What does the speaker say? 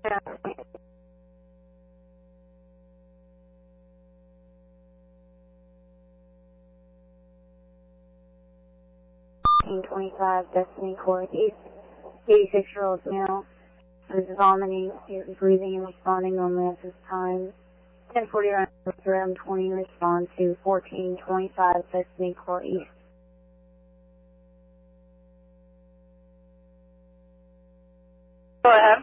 1825 Destiny Court East. 86-year-old male who is vomiting, breathing, and responding normally at this time. 10:40 around 20 respond to 1425 Destiny Court East. Go ahead.